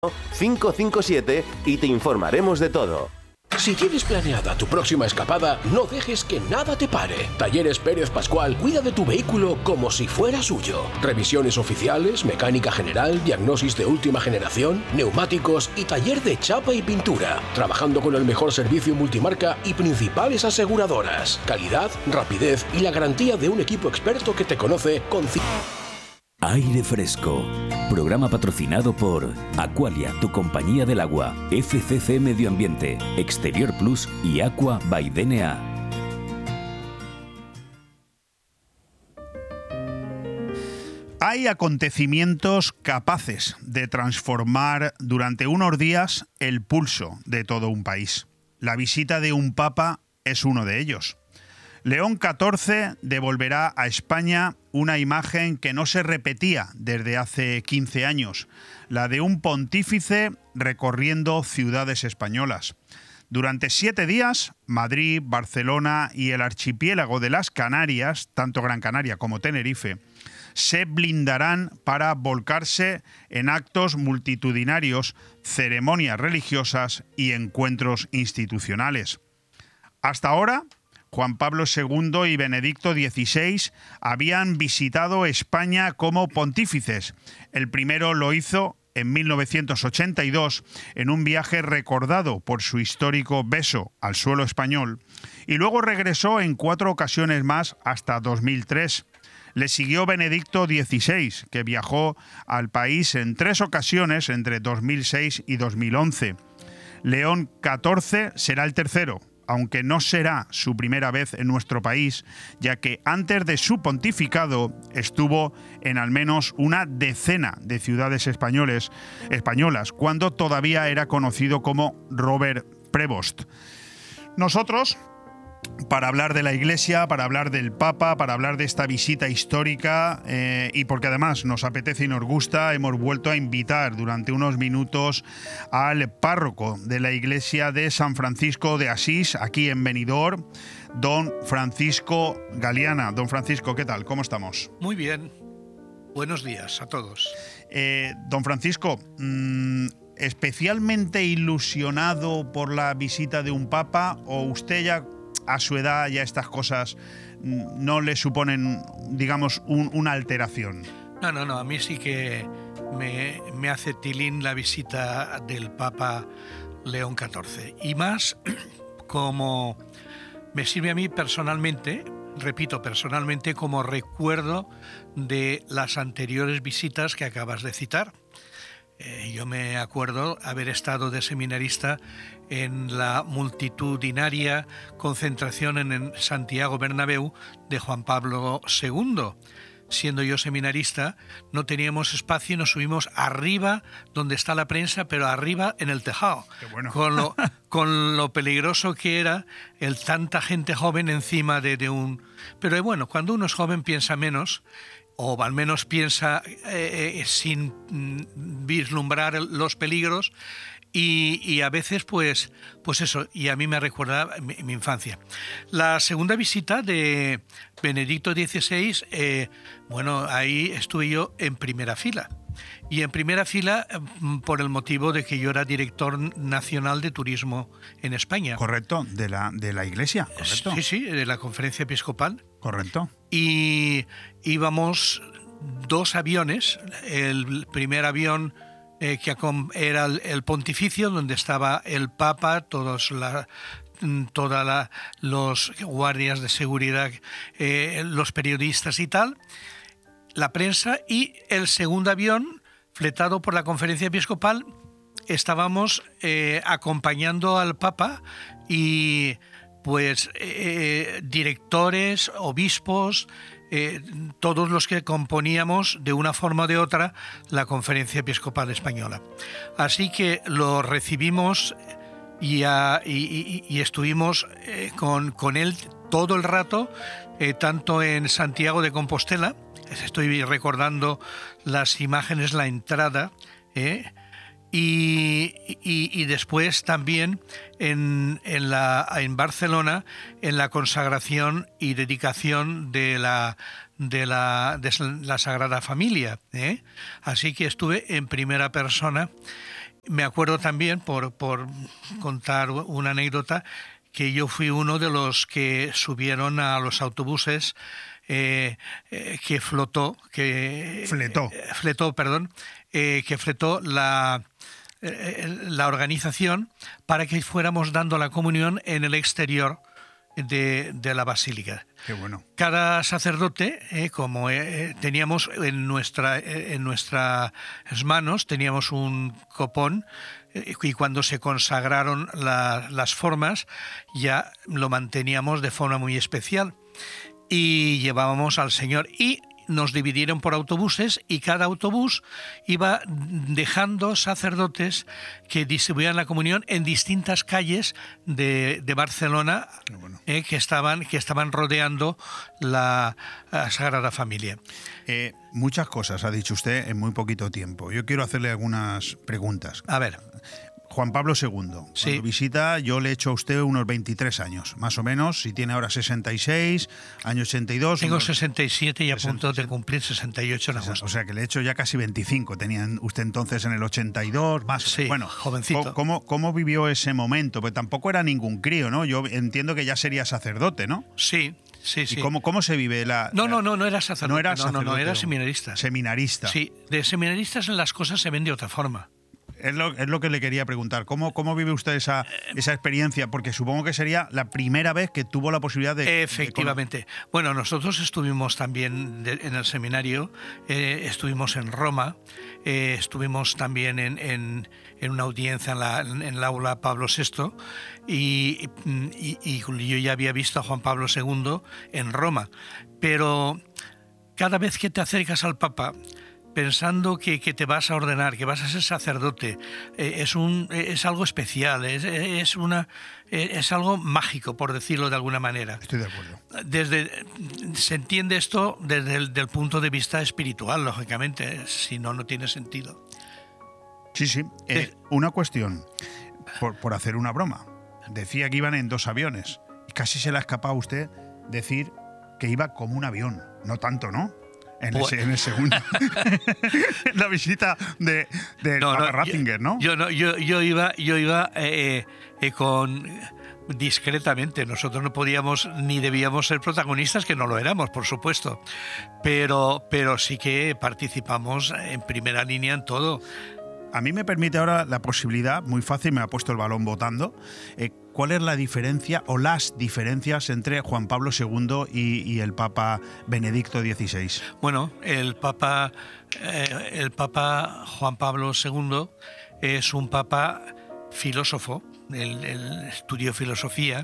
557 y te informaremos de todo. Si tienes planeada tu próxima escapada, no dejes que nada te pare. Talleres Pérez Pascual cuida de tu vehículo como si fuera suyo. Revisiones oficiales, mecánica general, diagnosis de última generación, neumáticos y taller de chapa y pintura. Trabajando con el mejor servicio multimarca y principales aseguradoras. Calidad, rapidez y la garantía de un equipo experto que te conoce con... Aire Fresco, programa patrocinado por Aqualia, tu compañía del agua, FCC Medio Ambiente, Exterior Plus y Aqua by DNA. Hay acontecimientos capaces de transformar durante unos días el pulso de todo un país. La visita de un papa es uno de ellos. León XIV devolverá a España una imagen que no se repetía desde hace 15 años, la de un pontífice recorriendo ciudades españolas. Durante 7 días, Madrid, Barcelona y el archipiélago de las Canarias, tanto Gran Canaria como Tenerife, se blindarán para volcarse en actos multitudinarios, ceremonias religiosas y encuentros institucionales. Hasta ahora, Juan Pablo II y Benedicto XVI habían visitado España como pontífices. El primero lo hizo en 1982 en un viaje recordado por su histórico beso al suelo español y luego regresó en 4 ocasiones más hasta 2003. Le siguió Benedicto XVI, que viajó al país en 3 ocasiones entre 2006 y 2011. León XIV será el tercero, aunque no será su primera vez en nuestro país, ya que antes de su pontificado estuvo en al menos una decena de ciudades españolas, cuando todavía era conocido como Robert Prevost. Nosotros, para hablar de la Iglesia, para hablar del Papa, para hablar de esta visita histórica y porque además nos apetece y nos gusta, hemos vuelto a invitar durante unos minutos al párroco de la Iglesia de San Francisco de Asís, aquí en Benidorm, don Francisco Galiana. Don Francisco, ¿qué tal? ¿Cómo estamos? Muy bien. Buenos días a todos. Don Francisco, ¿especialmente ilusionado por la visita de un Papa o usted ya a su edad ya estas cosas no le suponen, digamos, una alteración? No, a mí sí que me hace tilín la visita del Papa León XIV. Y más como me sirve a mí personalmente, repito, personalmente, como recuerdo de las anteriores visitas que acabas de citar. Yo me acuerdo haber estado de seminarista en la multitudinaria concentración en el Santiago Bernabéu de Juan Pablo II. Siendo yo seminarista, no teníamos espacio y nos subimos arriba donde está la prensa, pero arriba en el tejado. Qué bueno. Con lo peligroso que era el tanta gente joven encima de un... Pero bueno, cuando uno es joven piensa menos, o al menos piensa sin vislumbrar los peligros, y a veces pues eso, y a mí me recuerda mi infancia. La segunda visita de Benedicto XVI, bueno, ahí estuve yo en primera fila. Y en primera fila por el motivo de que yo era director nacional de turismo en España. Correcto, de la Iglesia, correcto. Sí, de la Conferencia Episcopal. Correcto. Y íbamos 2 aviones. El primer avión que era el pontificio, donde estaba el Papa, todos los guardias de seguridad, los periodistas y tal, la prensa, y el segundo avión, fletado por la Conferencia Episcopal, estábamos acompañando al Papa y pues directores, obispos, todos los que componíamos de una forma o de otra la Conferencia Episcopal Española. Así que lo recibimos y estuvimos con él todo el rato, tanto en Santiago de Compostela, estoy recordando las imágenes, la entrada, y después también en Barcelona, en la consagración y dedicación de la Sagrada Familia, Así que estuve en primera persona Me acuerdo también, por contar una anécdota, que yo fui uno de los que subieron a los autobuses que fletó la organización para que fuéramos dando la comunión en el exterior de la basílica. Qué bueno. Cada sacerdote, como teníamos en nuestras manos, teníamos un copón, y cuando se consagraron las formas ya lo manteníamos de forma muy especial y llevábamos al Señor, y nos dividieron por autobuses y cada autobús iba dejando sacerdotes que distribuían la comunión en distintas calles de Barcelona, bueno, que estaban rodeando la Sagrada Familia. Muchas cosas ha dicho usted en muy poquito tiempo. Yo quiero hacerle algunas preguntas. A ver. Juan Pablo II, Sí. cuando visita, yo le he hecho a usted unos 23 años, más o menos, si tiene ahora 66, año 82... Tengo unos 67 y a punto 67. de cumplir 68 en agosto. O sea, que le he hecho ya casi 25. Tenía usted entonces en el 82, más. Sí, bueno, jovencito. ¿Cómo vivió ese momento? Pues tampoco era ningún crío, ¿no? Yo entiendo que ya sería sacerdote, ¿no? Sí. ¿Y cómo se vive la...? No era sacerdote. No era sacerdote. No, era seminarista. Seminarista. Sí, de seminaristas las cosas se ven de otra forma. Es lo que le quería preguntar. ¿Cómo vive usted esa experiencia? Porque supongo que sería la primera vez que tuvo la posibilidad de... Efectivamente. Bueno, nosotros estuvimos también en el seminario, estuvimos en Roma, estuvimos también en una audiencia en el aula Pablo VI y yo ya había visto a Juan Pablo II en Roma. Pero cada vez que te acercas al Papa, pensando que te vas a ordenar, que vas a ser sacerdote, es algo especial, es algo mágico, por decirlo de alguna manera. Estoy de acuerdo. Se entiende esto desde el punto de vista espiritual, lógicamente, si no, no tiene sentido. Sí. Una cuestión, por hacer una broma. Decía que iban en 2 aviones y casi se le ha escapado a usted decir que iba como un avión. No tanto, ¿no? En el segundo. La visita de Papa Ratzinger, ¿no? Yo iba con discretamente. Nosotros no podíamos ni debíamos ser protagonistas, que no lo éramos, por supuesto. Pero sí que participamos en primera línea en todo. A mí me permite ahora la posibilidad, muy fácil, me ha puesto el balón votando, ¿cuál es la diferencia o las diferencias entre Juan Pablo II y el Papa Benedicto XVI? Bueno, el Papa Juan Pablo II es un Papa filósofo, él estudió filosofía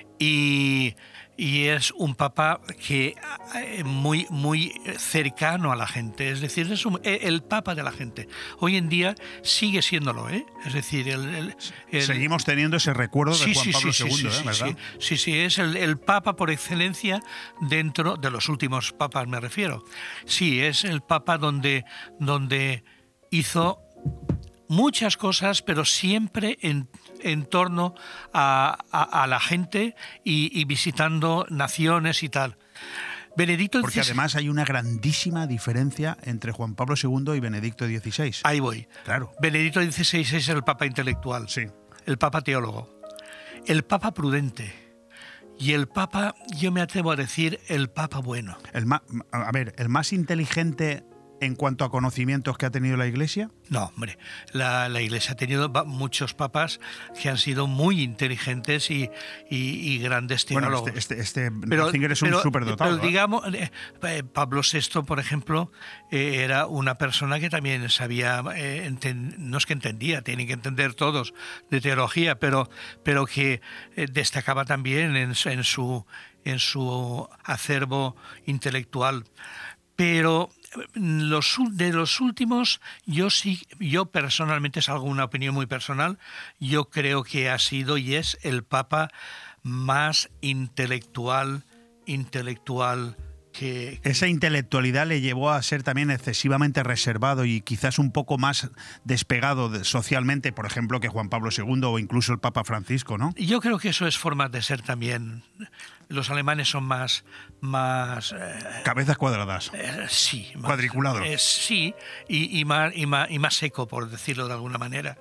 y es un papa que muy cercano a la gente, es decir, es el papa de la gente. Hoy en día sigue siéndolo, es decir, seguimos teniendo ese recuerdo de Juan Pablo II, ¿verdad? Sí, es el papa por excelencia dentro de los últimos papas, me refiero. Sí, es el papa donde hizo muchas cosas, pero siempre en torno a la gente y visitando naciones y tal. Benedicto XVI... Porque además hay una grandísima diferencia entre Juan Pablo II y Benedicto XVI. Ahí voy. Claro. Benedicto XVI es el papa intelectual, sí, el papa teólogo, el papa prudente y el papa, yo me atrevo a decir, el papa bueno. El más inteligente en cuanto a conocimientos que ha tenido la Iglesia. No, hombre, la Iglesia ha tenido muchos papas que han sido muy inteligentes y grandes teólogos. Bueno, Ratzinger es un superdotado. Pero digamos, Pablo VI, por ejemplo, era una persona que también sabía, no es que entendía, tienen que entender todos de teología, pero que destacaba también en su acervo intelectual. Pero de los últimos, yo personalmente, es algo, una opinión muy personal, yo creo que ha sido y es el papa más intelectual Esa intelectualidad le llevó a ser también excesivamente reservado y quizás un poco más despegado socialmente, por ejemplo, que Juan Pablo II o incluso el Papa Francisco, ¿no? Yo creo que eso es forma de ser también. Los alemanes son más cabezas cuadradas. Sí. Cuadriculados. Sí, y más seco, por decirlo de alguna manera.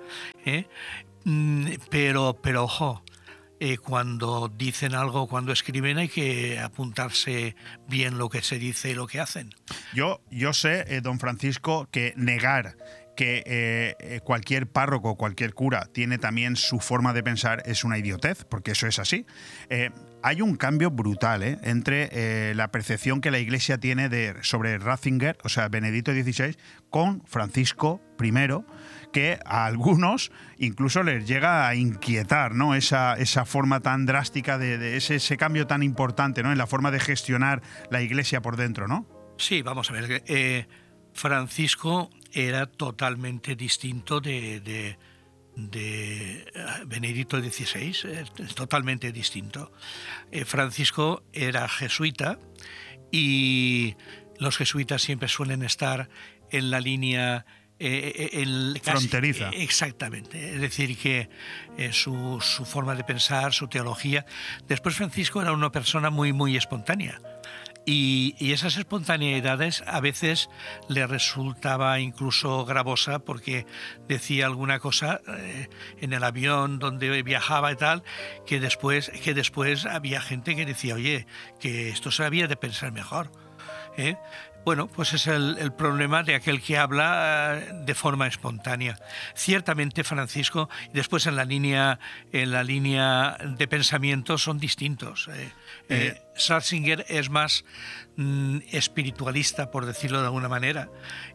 Pero ojo. Cuando dicen algo, cuando escriben, hay que apuntarse bien lo que se dice y lo que hacen. Yo sé, don Francisco, que negar que cualquier párroco, cualquier cura tiene también su forma de pensar es una idiotez, porque eso es así. Hay un cambio brutal entre la percepción que la Iglesia tiene sobre Ratzinger, o sea, Benedicto XVI, con Francisco I, que a algunos incluso les llega a inquietar, ¿no? Esa forma tan drástica de ese cambio tan importante, ¿no? En la forma de gestionar la Iglesia por dentro, ¿no? Sí, vamos a ver. Francisco era totalmente distinto de Benedicto XVI, totalmente distinto. Francisco era jesuita y los jesuitas siempre suelen estar en la línea fronteriza. Exactamente. Es decir, que su forma de pensar, su teología. Después Francisco era una persona muy, muy espontánea. Y esas espontaneidades a veces le resultaba incluso gravosa porque decía alguna cosa en el avión donde viajaba y tal, que después había gente que decía, oye, que esto se había de pensar mejor. Bueno, pues es el problema de aquel que habla de forma espontánea. Ciertamente Francisco, y después en la línea de pensamiento son distintos. Ratzinger es más espiritualista, por decirlo de alguna manera,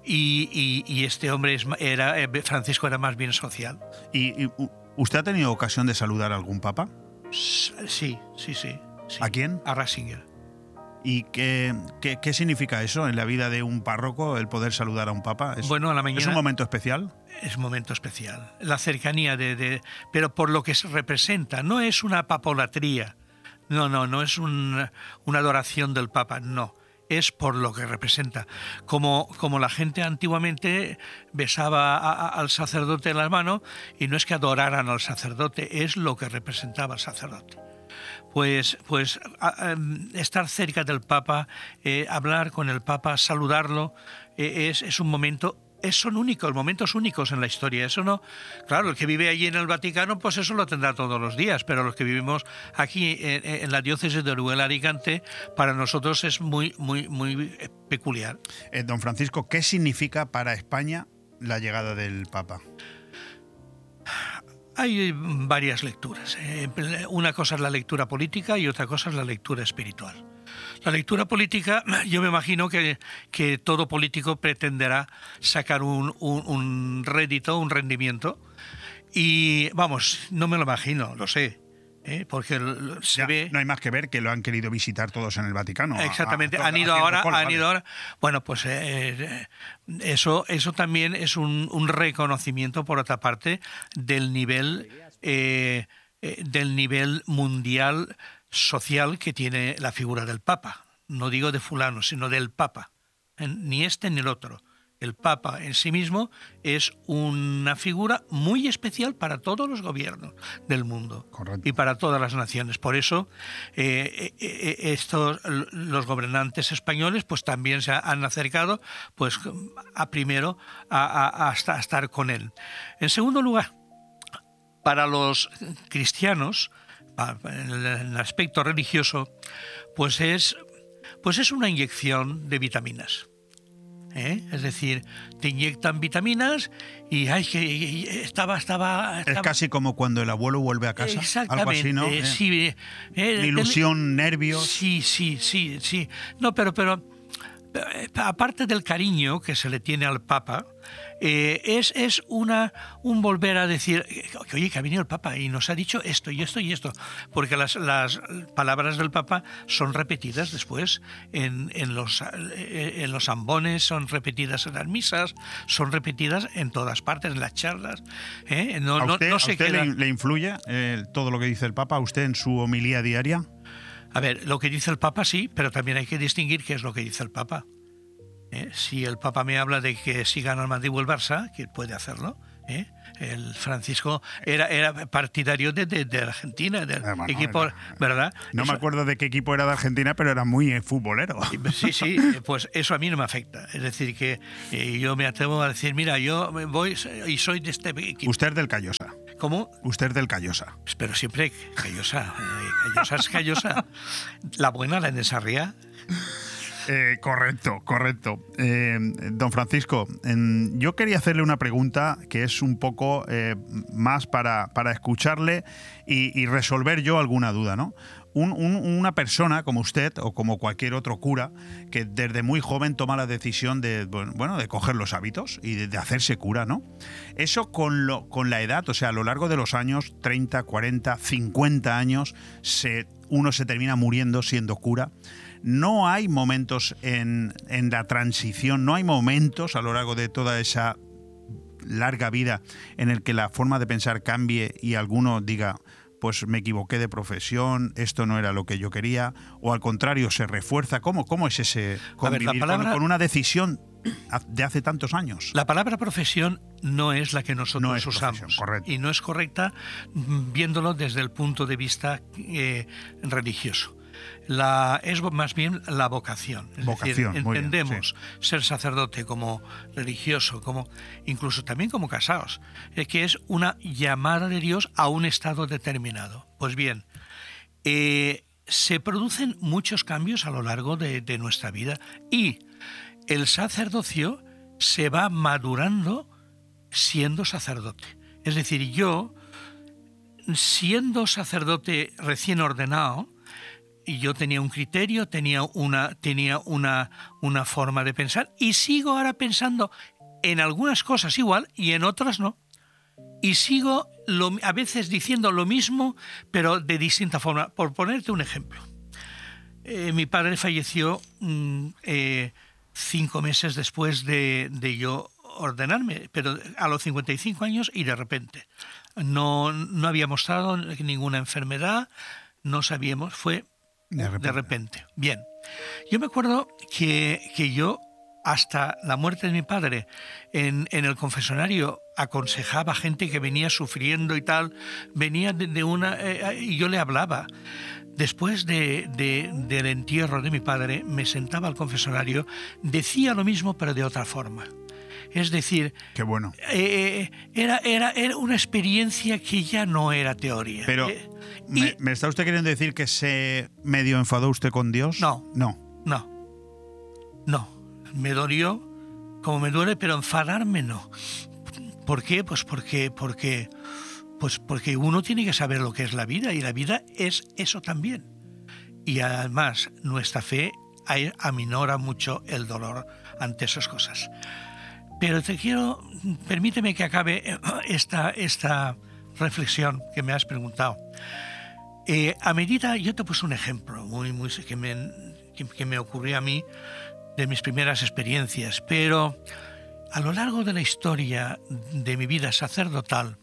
y este hombre Francisco era más bien social. ¿Y usted ha tenido ocasión de saludar a algún papa? Sí. ¿A quién? A Ratzinger. ¿Y qué significa eso en la vida de un párroco, el poder saludar a un papa? Bueno, a la mañana, ¿es un momento especial? Es un momento especial. La cercanía pero por lo que se representa. No es una papolatría. No es una adoración del Papa, no. Es por lo que representa. Como la gente antiguamente besaba al sacerdote en las manos, y no es que adoraran al sacerdote, es lo que representaba el sacerdote. Pues estar cerca del Papa, hablar con el Papa, saludarlo, es un momento. Son únicos, momentos únicos en la historia. Eso no, claro, el que vive allí en el Vaticano, pues eso lo tendrá todos los días, pero los que vivimos aquí en la diócesis de Orihuela-Alicante, para nosotros es muy, muy, muy peculiar. Don Francisco, ¿qué significa para España la llegada del Papa? Hay varias lecturas. Una cosa es la lectura política y otra cosa es la lectura espiritual. La lectura política, yo me imagino que todo político pretenderá sacar un rédito, un rendimiento. Y vamos, no me lo imagino, lo sé. Porque se ve. No hay más que ver que lo han querido visitar todos en el Vaticano. Exactamente, han ido ahora. Bueno, pues eso también es un reconocimiento, por otra parte, del nivel mundial social que tiene la figura del Papa. No digo de fulano, sino del Papa. Ni este ni el otro. El Papa en sí mismo es una figura muy especial para todos los gobiernos del mundo. Correcto. Y para todas las naciones. Por eso los gobernantes españoles pues también se han acercado pues primero a estar con él. En segundo lugar, para los cristianos, en el aspecto religioso, pues es una inyección de vitaminas. Es decir, te inyectan vitaminas y estaba. Es casi como cuando el abuelo vuelve a casa. Exactamente. Algo así, ¿no? Sí, ilusión, nervios. Sí. No, pero aparte del cariño que se le tiene al Papa, es un volver a decir que oye, que ha venido el Papa y nos ha dicho esto y esto y esto, porque las palabras del Papa son repetidas después en los ambones, son repetidas en las misas, son repetidas en todas partes, en las charlas. ¿A usted le influye todo lo que dice el Papa? ¿A usted en su homilía diaria? A ver, lo que dice el Papa sí, pero también hay que distinguir qué es lo que dice el Papa. Si el Papa me habla de que si gana el Madrid o el Barça, que puede hacerlo. El Francisco era partidario de Argentina, del equipo, ¿verdad? No me acuerdo de qué equipo era de Argentina, pero era muy futbolero. Sí, pues eso a mí no me afecta. Es decir, que yo me atrevo a decir, mira, yo voy y soy de este equipo. Usted es del Callosa. ¿Cómo? Usted es del Callosa. Pero siempre Callosa. Callosa es Callosa. La buena, la de Sarriá. Correcto. Don Francisco, yo quería hacerle una pregunta que es un poco más para escucharle y resolver yo alguna duda, ¿no? Una persona como usted o como cualquier otro cura que desde muy joven toma la decisión de coger los hábitos y de hacerse cura, ¿no? Eso con la edad, o sea, a lo largo de los años, 30, 40, 50 años, uno se termina muriendo siendo cura. No hay momentos en la transición, no hay momentos a lo largo de toda esa larga vida en el que la forma de pensar cambie y alguno diga, pues me equivoqué de profesión, esto no era lo que yo quería, o al contrario, se refuerza. ¿Cómo es ese convivir con una decisión de hace tantos años? La palabra profesión no es la que nosotros usamos. Correcto. Y no es correcta viéndolo desde el punto de vista religioso. Es más bien la vocación. Es decir, entendemos ser sacerdote como religioso, como incluso también como casados, que es una llamada de Dios a un estado determinado. Pues bien, se producen muchos cambios a lo largo de nuestra vida y el sacerdocio se va madurando siendo sacerdote. Es decir, yo, siendo sacerdote recién ordenado, y yo tenía un criterio, tenía una forma de pensar y sigo ahora pensando en algunas cosas igual y en otras no. Y sigo a veces diciendo lo mismo, pero de distinta forma. Por ponerte un ejemplo. Mi padre falleció 5 meses después de yo ordenarme, pero a los 55 años y de repente. No había mostrado ninguna enfermedad, no sabíamos, fue... De repente. Bien. Yo me acuerdo que yo, hasta la muerte de mi padre, en el confesionario aconsejaba a gente que venía sufriendo y tal, venía de una... y yo le hablaba. Después del entierro de mi padre, me sentaba al confesionario, decía lo mismo pero de otra forma. Es decir, qué bueno. Era una experiencia que ya no era teoría. Pero, ¿me está usted queriendo decir que se medio enfadó usted con Dios? No. Me dolió como me duele, pero enfadarme no. ¿Por qué? Pues porque uno tiene que saber lo que es la vida y la vida es eso también. Y además nuestra fe aminora mucho el dolor ante esas cosas. Pero permíteme que acabe esta reflexión que me has preguntado. A medida, yo te puse un ejemplo muy que me ocurrió a mí de mis primeras experiencias, pero a lo largo de la historia de mi vida sacerdotal,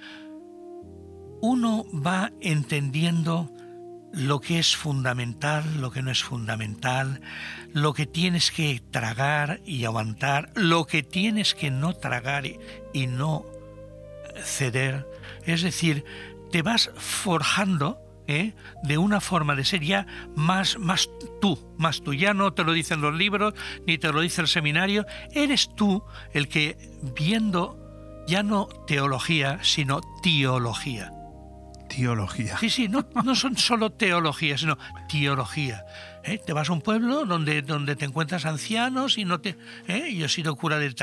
uno va entendiendo lo que es fundamental, lo que no es fundamental, lo que tienes que tragar y aguantar, lo que tienes que no tragar y no ceder. Es decir, te vas forjando de una forma de ser ya más tú. Ya no te lo dicen los libros, ni te lo dice el seminario. Eres tú el que, viendo ya no teología, sino teología. Teología. Sí, no son solo teología, sino teología. Te vas a un pueblo donde te encuentras ancianos y no te... Yo he sido cura de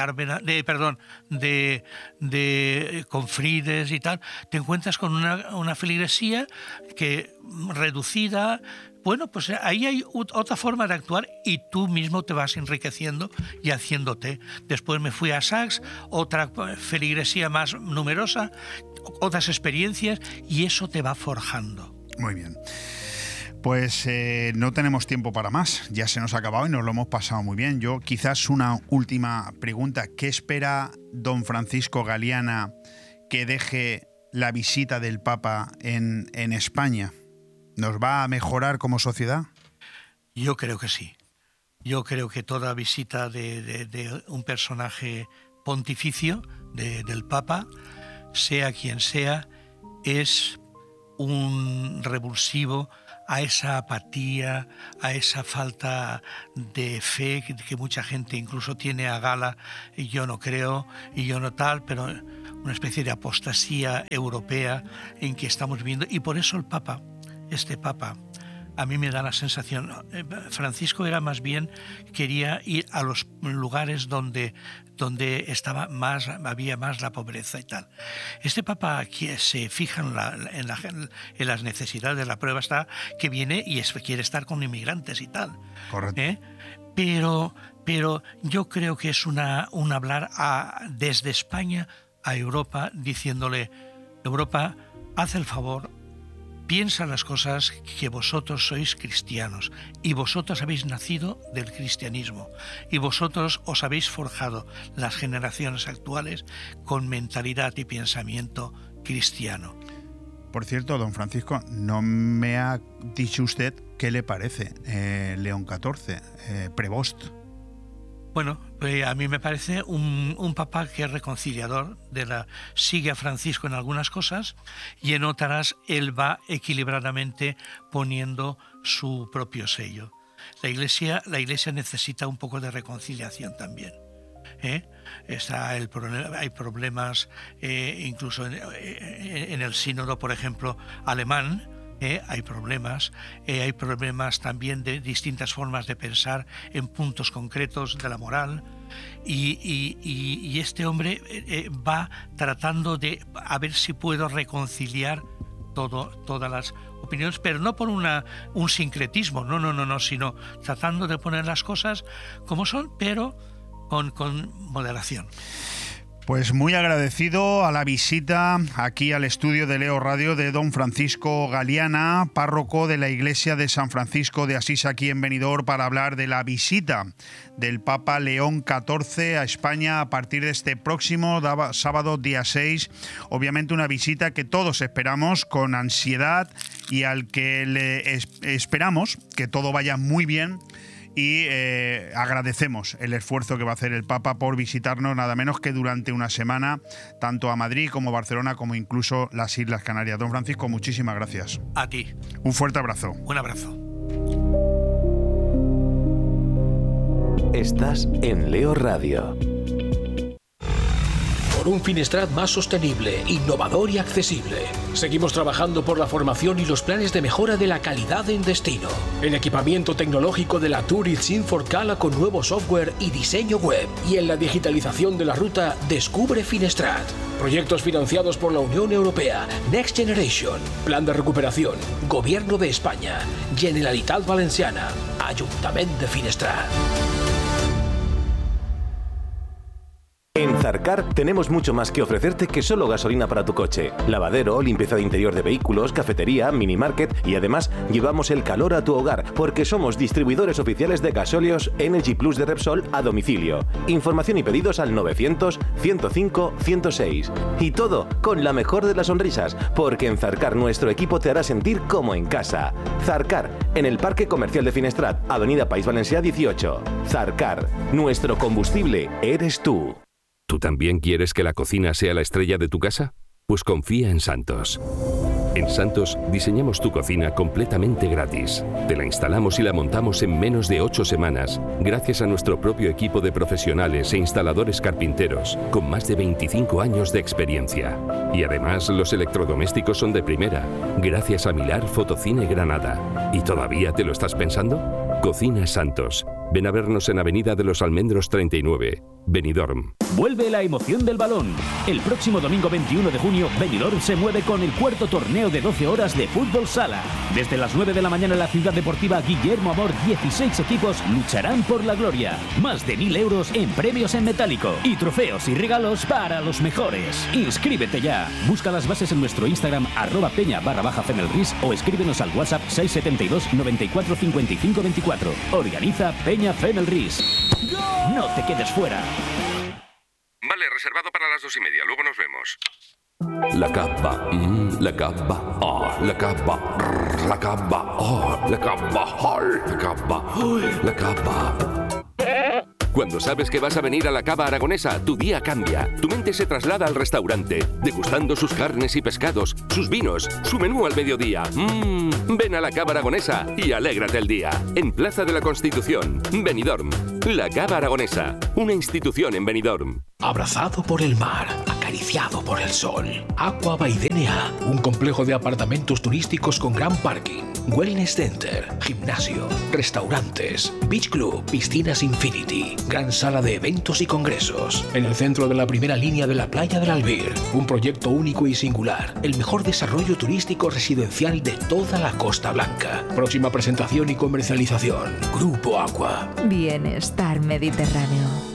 Confrides y tal. Te encuentras con una feligresía que reducida. Bueno, pues ahí hay otra forma de actuar y tú mismo te vas enriqueciendo y haciéndote. Después me fui a Sachs, otra feligresía más numerosa, otras experiencias, y eso te va forjando. Muy bien. Pues no tenemos tiempo para más, ya se nos ha acabado y nos lo hemos pasado muy bien. Yo quizás una última pregunta. ¿Qué espera don Francisco Galiana que deje la visita del Papa en España? ¿Nos va a mejorar como sociedad? Yo creo que sí. Yo creo que toda visita de un personaje pontificio, del Papa, sea quien sea, es un revulsivo a esa apatía, a esa falta de fe que mucha gente incluso tiene a gala, y yo no creo, y yo no tal, pero una especie de apostasía europea en que estamos viviendo. Y por eso el Papa, este Papa, a mí me da la sensación, Francisco era más bien, quería ir a los lugares donde había más la pobreza y tal. Este Papa que se fija en las necesidades de la prueba está, que viene y quiere estar con inmigrantes y tal. Correcto. Pero yo creo que es un hablar desde España a Europa, diciéndole, Europa, haz el favor, piensa las cosas, que vosotros sois cristianos y vosotros habéis nacido del cristianismo y vosotros os habéis forjado las generaciones actuales con mentalidad y pensamiento cristiano. Por cierto, don Francisco, no me ha dicho usted qué le parece León XIV, Prevost. Bueno, pues a mí me parece un papa que es reconciliador, sigue a Francisco en algunas cosas y en otras él va equilibradamente poniendo su propio sello. La Iglesia necesita un poco de reconciliación también. Hay problemas incluso en el sínodo, por ejemplo, alemán. Hay problemas también de distintas formas de pensar en puntos concretos de la moral y este hombre va tratando de a ver si puedo reconciliar todas las opiniones, pero no por un sincretismo, no, sino tratando de poner las cosas como son, pero con moderación. Pues muy agradecido a la visita aquí al estudio de Leo Radio de don Francisco Galiana, párroco de la Iglesia de San Francisco de Asís aquí en Benidorm, para hablar de la visita del Papa León XIV a España a partir de este próximo sábado, día 6. Obviamente una visita que todos esperamos con ansiedad y al que le esperamos que todo vaya muy bien. Y agradecemos el esfuerzo que va a hacer el Papa por visitarnos nada menos que durante una semana, tanto a Madrid como Barcelona, como incluso las Islas Canarias. Don Francisco, muchísimas gracias. A ti. Un fuerte abrazo. Un abrazo. Estás en Leo Radio. Por un Finestrat más sostenible, innovador y accesible. Seguimos trabajando por la formación y los planes de mejora de la calidad en destino. El equipamiento tecnológico de la Tourist Inforcala con nuevo software y diseño web. Y en la digitalización de la ruta Descubre Finestrat. Proyectos financiados por la Unión Europea, Next Generation, Plan de Recuperación, Gobierno de España, Generalitat Valenciana, Ayuntamiento de Finestrat. En Zarcar tenemos mucho más que ofrecerte que solo gasolina para tu coche. Lavadero, limpieza de interior de vehículos, cafetería, mini market y además llevamos el calor a tu hogar porque somos distribuidores oficiales de gasóleos Energy Plus de Repsol a domicilio. Información y pedidos al 900 105 106. Y todo con la mejor de las sonrisas, porque en Zarcar nuestro equipo te hará sentir como en casa. Zarcar, en el Parque Comercial de Finestrat, Avenida País Valencià 18. Zarcar, nuestro combustible eres tú. ¿Tú también quieres que la cocina sea la estrella de tu casa? Pues confía en Santos. En Santos diseñamos tu cocina completamente gratis. Te la instalamos y la montamos en menos de 8 semanas, gracias a nuestro propio equipo de profesionales e instaladores carpinteros, con más de 25 años de experiencia. Y además los electrodomésticos son de primera, gracias a Milar Fotocine Granada. ¿Y todavía te lo estás pensando? Cocina Santos. Ven a vernos en Avenida de los Almendros 39, Benidorm. Vuelve la emoción del balón. El próximo domingo 21 de junio, Benidorm se mueve con el cuarto torneo de 12 horas de fútbol sala. Desde las 9 de la mañana en la ciudad deportiva Guillermo Amor, 16 equipos lucharán por la gloria. Más de 1.000 euros en premios en metálico y trofeos y regalos para los mejores. ¡Inscríbete ya! Busca las bases en nuestro Instagram @peña_FenelRis o escríbenos al WhatsApp 672 94 55 24. Organiza Peña Fenelris. No te quedes fuera. Vale, reservado para las 2:30. Luego nos vemos. La cava, la cava, la cava, la cava, la cava, la cava, la cava. Cuando sabes que vas a venir a la Cava Aragonesa, tu día cambia. Tu mente se traslada al restaurante, degustando sus carnes y pescados, sus vinos, su menú al mediodía. Ven a la Cava Aragonesa y alégrate el día. En Plaza de la Constitución, Benidorm. La Cava Aragonesa, una institución en Benidorm. Abrazado por el mar, acariciado por el sol. Aqua by DNA, un complejo de apartamentos turísticos con gran parking, wellness center, gimnasio, restaurantes, beach club, piscinas infinity, gran sala de eventos y congresos. En el centro de la primera línea de la playa del Albir, un proyecto único y singular, el mejor desarrollo turístico residencial de toda la Costa Blanca. Próxima presentación y comercialización, Grupo Aqua. Bienestar Mediterráneo.